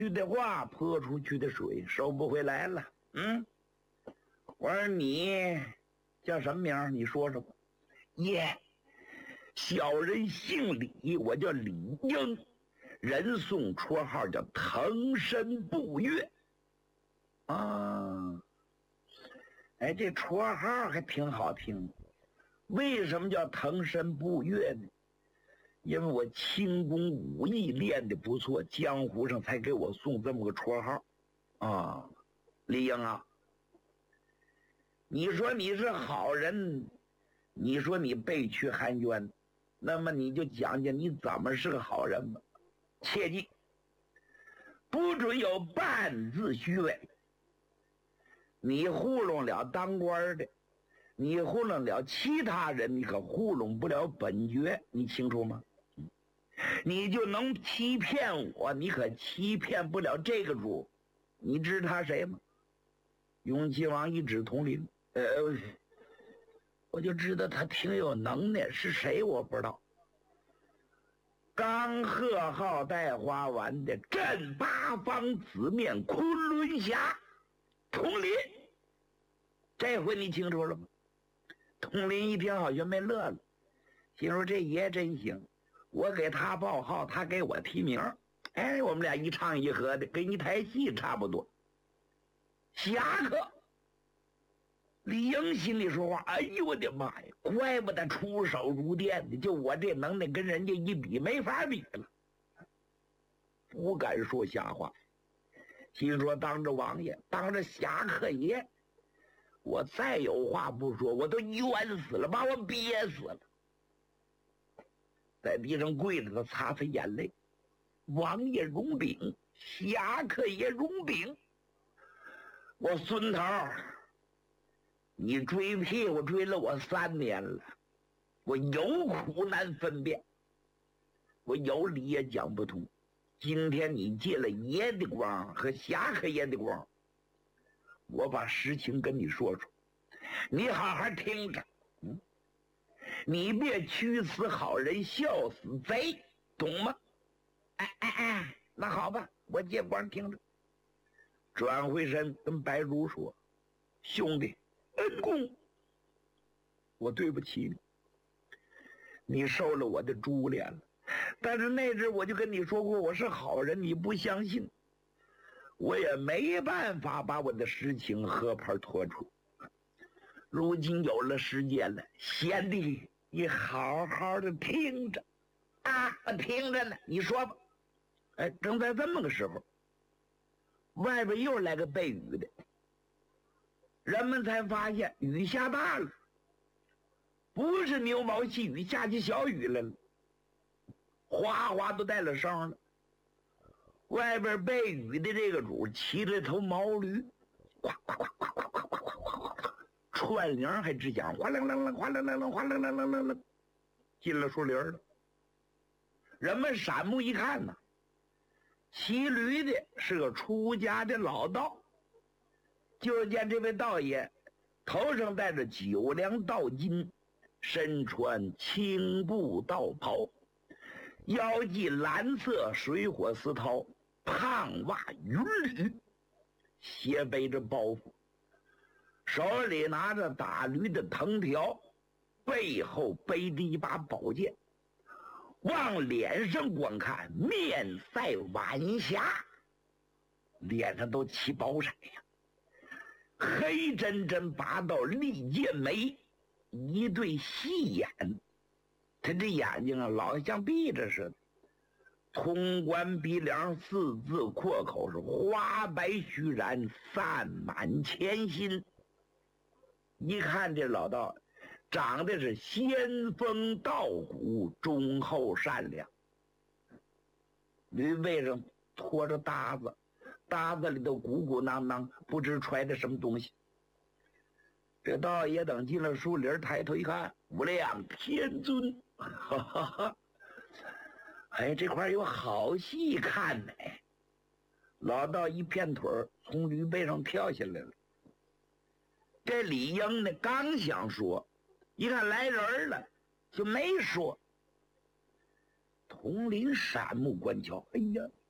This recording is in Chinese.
去的话，泼出去的水收不回来了。我说你叫什么名？你说说吧。耶，小人姓李，我叫李英，人送绰号叫腾身步月。哎，这绰号还挺好听。为什么叫腾身步月呢？因为我轻功武艺练得不错，江湖上才给我送这么个绰号。李英啊，你说你是好人，你说你被屈汉冤，那么你就讲讲你怎么是个好人吧。切记，不准有半字虚伪。你糊弄了当官的，你糊弄了其他人，你可糊弄不了本爵，你清楚吗？你就能欺骗我，你可欺骗不了这个主。你知他谁吗？永庆王一指统领，我就知道他挺有能耐，是谁我不知道。刚贺号带花丸的镇八方紫面昆仑侠统领，这回你清楚了吗？统领一听好像没乐了，心说这爷真行，我给他报号，他给我提名，哎，我们俩一唱一和的，跟一台戏差不多。侠客李英心里说话，哎呦我的妈呀，怪不得出手如电的，就我这能耐跟人家一比没法比了，不敢说瞎话。心说当着王爷，当着侠客爷，我再有话不说，我都冤死了，把我憋死了。在地上跪着，他擦擦眼泪。王爷容禀，侠客爷容禀，我孙头，你追屁股追了我3年了，我有苦难分辨，我有理也讲不通。今天你借了爷的光和侠客爷的光，我把实情跟你说说，你好好听着。你别屈死好人，笑死贼，懂吗？那好吧，我借光听着。转回身跟白如说，兄弟，恩公，我对不起你，你受了我的株连了。但是那阵我就跟你说过我是好人，你不相信，我也没办法把我的实情和盘托出。如今有了时间了，贤弟，你好好的听着我听着呢，你说吧。正在这么个时候，外边又来个背雨的，人们才发现雨下大了，不是牛毛细雨，下起小雨来了，哗哗都带了声了。外边背雨的这个主骑着头毛驴，呱呱呱呱呱呱呱呱呱，串铃还直响，哗楞楞楞，哗楞楞楞，哗楞楞楞楞楞，进了树林了。人们闪目一看呢，骑驴的是个出家的老道，就见这位道爷头上戴着9梁道巾，身穿青布道袍，腰系蓝色水火丝绦，胖袜云履，斜背着包袱，手里拿着打驴的藤条，背后背着一把宝剑，往脸上观看，面赛晚霞，脸上都起包色呀，黑真真拔到利剑眉，一对细眼，他这眼睛老像闭着似的，通关鼻梁4字阔口是花白须髯，散满前心。一看这老道长得是仙风道骨，忠厚善良，驴背上拖着搭子，搭子里头鼓鼓囊囊，不知揣着什么东西。这道爷等进了树林，抬头一看，无量天尊，哈哈哈！哎，这块有好戏看呢！老道一片腿从驴背上跳下来了。这李英呢，刚想说，一看来人了，就没说。统领闪目观瞧，哎呀，